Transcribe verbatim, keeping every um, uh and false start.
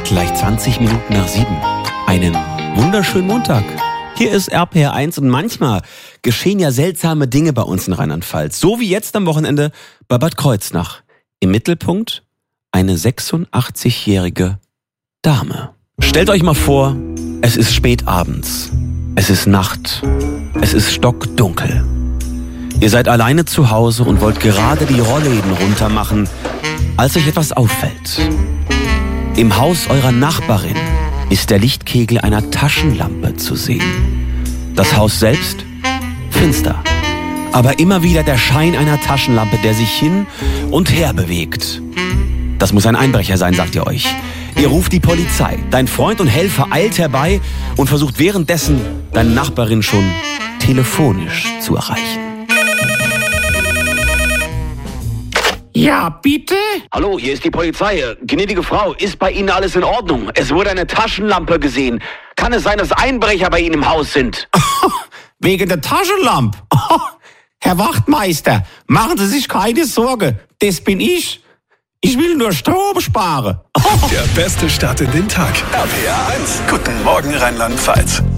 Gleich zwanzig Minuten nach sieben. Einen wunderschönen Montag. Hier ist R P R eins und manchmal geschehen ja seltsame Dinge bei uns in Rheinland-Pfalz. So wie jetzt am Wochenende bei Bad Kreuznach. Im Mittelpunkt eine sechsundachtzig-jährige Dame. Stellt euch mal vor, es ist spät abends. Es ist Nacht. Es ist stockdunkel. Ihr seid alleine zu Hause und wollt gerade die Rollläden runtermachen, als euch etwas auffällt. Im Haus eurer Nachbarin ist der Lichtkegel einer Taschenlampe zu sehen. Das Haus selbst finster, aber immer wieder der Schein einer Taschenlampe, der sich hin und her bewegt. Das muss ein Einbrecher sein, sagt ihr euch. Ihr ruft die Polizei. Dein Freund und Helfer eilt herbei und versucht währenddessen, deine Nachbarin schon telefonisch zu erreichen. Ja, bitte? Hallo, hier ist die Polizei. Gnädige Frau, ist bei Ihnen alles in Ordnung? Es wurde eine Taschenlampe gesehen. Kann es sein, dass Einbrecher bei Ihnen im Haus sind? Wegen der Taschenlampe? Herr Wachtmeister, machen Sie sich keine Sorge. Das bin ich. Ich will nur Strom sparen. Der beste Start in den Tag. R P R eins. Guten Morgen Rheinland-Pfalz.